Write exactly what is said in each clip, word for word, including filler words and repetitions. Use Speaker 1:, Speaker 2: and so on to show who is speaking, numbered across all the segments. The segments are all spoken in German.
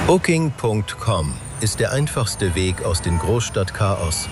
Speaker 1: Booking Punkt com ist der einfachste Weg aus dem Großstadtchaos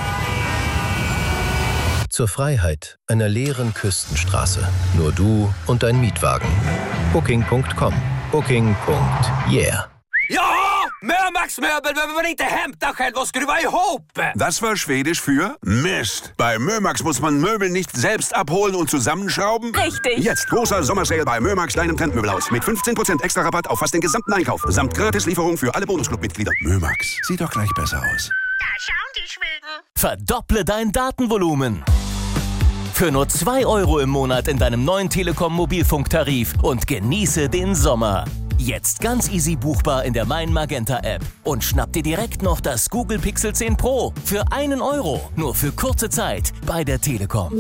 Speaker 1: zur Freiheit einer leeren Küstenstraße. Nur du und dein Mietwagen. Booking Punkt com. Booking. Yeah.
Speaker 2: Ja, Mömax-Möbel behöver man inte hämta själv och skruva ihop.
Speaker 3: Das war Schwedisch für Mist. Bei Mömax muss man Möbel nicht selbst abholen und zusammenschrauben.
Speaker 4: Richtig.
Speaker 3: Jetzt großer Sommersale bei Mömax, deinem Trendmöbelhaus. Mit fünfzehn Prozent extra Rabatt auf fast den gesamten Einkauf. Samt Gratislieferung für alle Bonusclub-Mitglieder. Mömax, sieht doch gleich besser aus.
Speaker 5: Da schauen die Schweden.
Speaker 6: Verdopple dein Datenvolumen. Für nur zwei Euro im Monat in deinem neuen Telekom-Mobilfunktarif und genieße den Sommer. Jetzt ganz easy buchbar in der Mein Magenta App. Und schnapp dir direkt noch das Google Pixel zehn Pro für einen Euro. Nur für kurze Zeit bei der Telekom.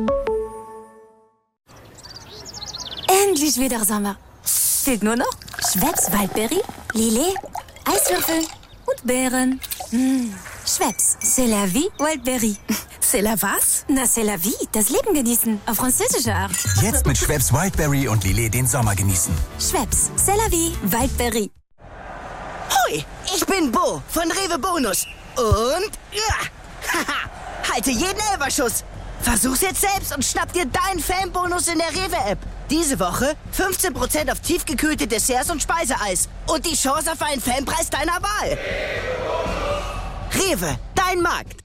Speaker 7: Endlich wieder Sommer. Fehlt nur noch Schweppes Waldbeere, Lillet, Eiswürfel und Beeren. Mmh. Schweppes, c'est la vie, Wildberry.
Speaker 4: C'est la was?
Speaker 7: Na, c'est la vie, das Leben genießen, auf französische Art.
Speaker 8: Jetzt mit Schweppes Wildberry und Lillet den Sommer genießen.
Speaker 7: Schweppes, c'est la vie, Wildberry.
Speaker 9: Hoi, ich bin Bo von Rewe Bonus. Und, ja, haha, halte jeden Elferschuss. Versuch's jetzt selbst und schnapp dir deinen Fanbonus in der Rewe-App. Diese Woche fünfzehn Prozent auf tiefgekühlte Desserts und Speiseeis. Und die Chance auf einen Fanpreis deiner Wahl. Rewe, dein Markt.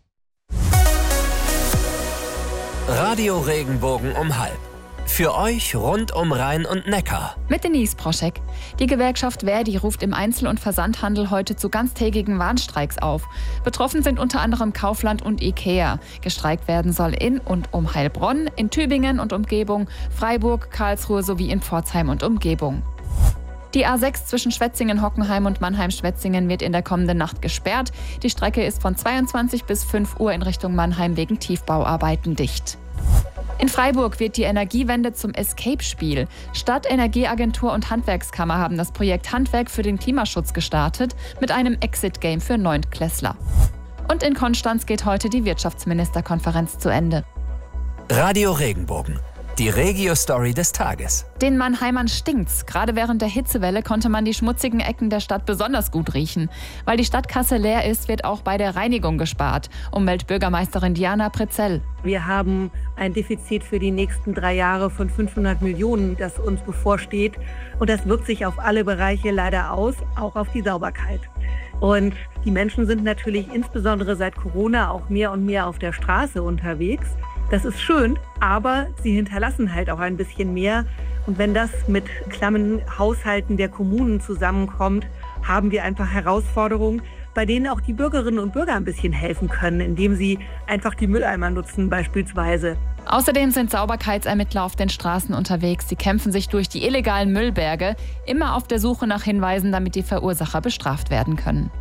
Speaker 10: Radio Regenbogen um halb. Für euch rund um Rhein und Neckar.
Speaker 11: Mit Denise Proschek. Die Gewerkschaft Verdi ruft im Einzel- und Versandhandel heute zu ganztägigen Warnstreiks auf. Betroffen sind unter anderem Kaufland und Ikea. Gestreikt werden soll in und um Heilbronn, in Tübingen und Umgebung, Freiburg, Karlsruhe sowie in Pforzheim und Umgebung. Die A sechs zwischen Schwetzingen-Hockenheim und Mannheim-Schwetzingen wird in der kommenden Nacht gesperrt. Die Strecke ist von zweiundzwanzig bis fünf Uhr in Richtung Mannheim wegen Tiefbauarbeiten dicht. In Freiburg wird die Energiewende zum Escape-Spiel. Stadt, Energieagentur und Handwerkskammer haben das Projekt Handwerk für den Klimaschutz gestartet mit einem Exit-Game für Neuntklässler. Und in Konstanz geht heute die Wirtschaftsministerkonferenz zu Ende.
Speaker 10: Radio Regenbogen. Die Regio-Story des Tages.
Speaker 11: Den Mannheimern stinkt's. Gerade während der Hitzewelle konnte man die schmutzigen Ecken der Stadt besonders gut riechen. Weil die Stadtkasse leer ist, wird auch bei der Reinigung gespart. Umweltbürgermeisterin Diana Prezell.
Speaker 12: Wir haben ein Defizit für die nächsten drei Jahre von fünfhundert Millionen, das uns bevorsteht. Und das wirkt sich auf alle Bereiche leider aus, auch auf die Sauberkeit. Und die Menschen sind natürlich insbesondere seit Corona auch mehr und mehr auf der Straße unterwegs. Das ist schön, aber sie hinterlassen halt auch ein bisschen mehr. Und wenn das mit klammen Haushalten der Kommunen zusammenkommt, haben wir einfach Herausforderungen, bei denen auch die Bürgerinnen und Bürger ein bisschen helfen können, indem sie einfach die Mülleimer nutzen beispielsweise.
Speaker 11: Außerdem sind Sauberkeitsermittler auf den Straßen unterwegs. Sie kämpfen sich durch die illegalen Müllberge, immer auf der Suche nach Hinweisen, damit die Verursacher bestraft werden können.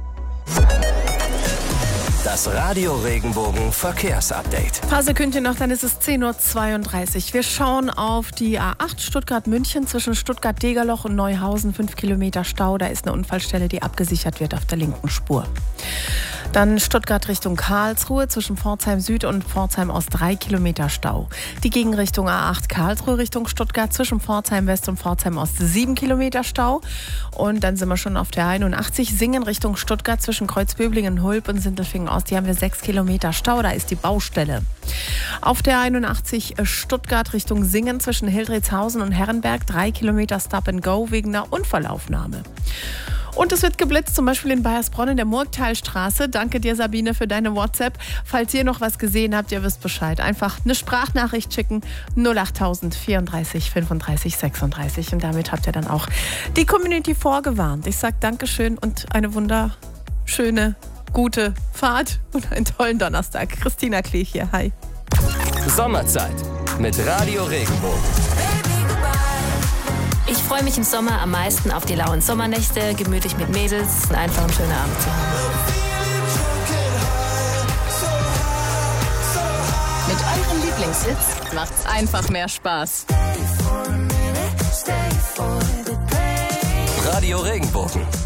Speaker 10: Das Radio Regenbogen Verkehrsupdate.
Speaker 4: Ein paar Sekündchen noch, dann ist es zehn Uhr zweiunddreißig. Wir schauen auf die A acht Stuttgart-München zwischen Stuttgart-Degerloch und Neuhausen. Fünf Kilometer Stau. Da ist eine Unfallstelle, die abgesichert wird auf der linken Spur. Dann Stuttgart Richtung Karlsruhe zwischen Pforzheim Süd und Pforzheim Ost drei Kilometer Stau. Die Gegenrichtung A acht Karlsruhe Richtung Stuttgart zwischen Pforzheim West und Pforzheim Ost sieben Kilometer Stau. Und dann sind wir schon auf der einundachtzig Singen Richtung Stuttgart zwischen Kreuzböblingen, Hulb und Sindelfingen Ost. Die haben wir sechs Kilometer Stau, da ist die Baustelle. Auf der einundachtzig Stuttgart Richtung Singen zwischen Hildritzhausen und Herrenberg drei Kilometer Stop and Go wegen einer Unfallaufnahme. Und es wird geblitzt, zum Beispiel in Bayersbronn in der Murgtalstraße. Danke dir, Sabine, für deine WhatsApp. Falls ihr noch was gesehen habt, ihr wisst Bescheid. Einfach eine Sprachnachricht schicken, null achttausend vierunddreißig fünfunddreißig sechsunddreißig. Und damit habt ihr dann auch die Community vorgewarnt. Ich sage Dankeschön und eine wunderschöne, gute Fahrt und einen tollen Donnerstag. Christina Klich hier, hi.
Speaker 10: Sommerzeit mit Radio Regenbogen.
Speaker 13: Ich freue mich im Sommer am meisten auf die lauen Sommernächte, gemütlich mit Mädels und einfach einen schönen Abend zu haben.
Speaker 14: Mit eurem Lieblingshits macht's einfach mehr Spaß.
Speaker 10: Radio Regenbogen.